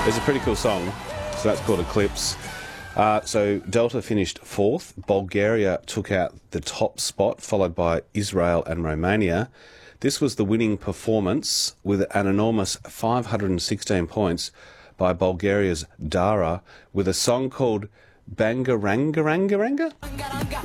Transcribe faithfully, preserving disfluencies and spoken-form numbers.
It's a pretty cool song. So that's called Eclipse. Uh, so Delta finished fourth. Bulgaria took out the top spot, followed by Israel and Romania. This was the winning performance with an enormous five hundred sixteen points by Bulgaria's Dara with a song called Bangarangarangaranga.